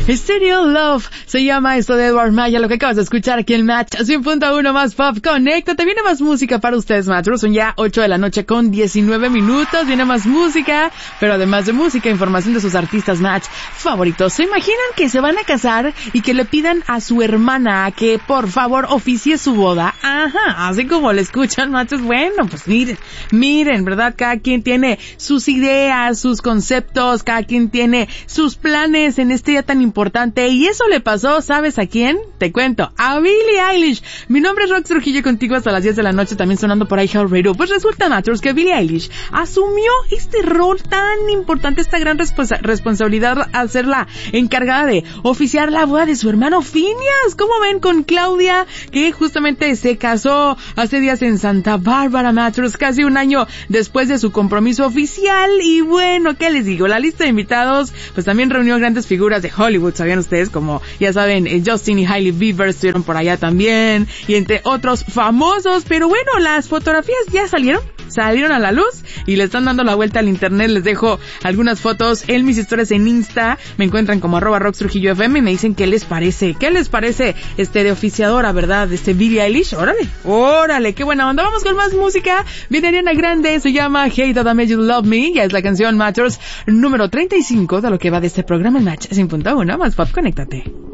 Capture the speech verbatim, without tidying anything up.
Stereo Love se llama esto de Edward Maya, lo que acabas de escuchar aquí en Match cien punto uno más Pop. Conéctate, viene más música para ustedes, Matchers. Son ya ocho de la noche con diecinueve minutos, viene más música, pero además de música, información de sus artistas Match favoritos. ¿Se imaginan que se van a casar y que le pidan a su hermana que por favor oficie su boda? Ajá, así como le escuchan, Matchers. Bueno, pues miren, miren, ¿verdad? Cada quien tiene sus ideas, sus conceptos, cada quien tiene sus planes en este día tan importante, y eso le pasó, ¿sabes a quién? Te cuento, a Billie Eilish. Mi nombre es Rox Trujillo, contigo hasta las diez de la noche, también sonando por iHeartRadio. Pues resulta, Matchers, que Billie Eilish asumió este rol tan importante, esta gran responsa- responsabilidad al ser la encargada de oficiar la boda de su hermano Phineas. ¿Cómo ven con Claudia, que justamente se casó hace días en Santa Bárbara, Matchers, casi un año después de su compromiso oficial? Y bueno, ¿qué les digo? La lista de invitados pues también reunió grandes figuras de Hollywood, ¿sabían ustedes? Como ya saben, eh, Justin y Hailey Bieber estuvieron por allá también, y entre otros famosos. Pero bueno, las fotografías ya salieron, salieron a la luz y le están dando la vuelta al internet. Les dejo algunas fotos en mis historias en Insta, me encuentran como arroba Rox Trujillo F M, y me dicen qué les parece, qué les parece este de oficiadora, ¿verdad? De este Billie Eilish. Órale, órale, qué buena onda. Vamos con más música. Viene Ariana Grande, se llama Hate That I Made You Love Me, ya es la canción Matchers número treinta y cinco de lo que va de este programa en Match cien punto uno más Pop. Conéctate.